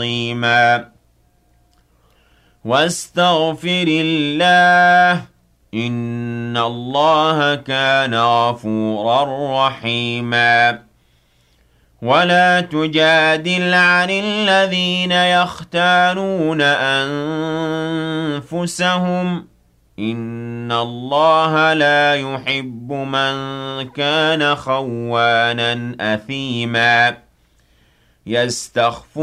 عظيما واستغفر الله إن الله كان غفورا رحيما ولا تجادل عن الذين يختانون أنفسهم إن الله لا يحب من كان خوانا أثيما يستخف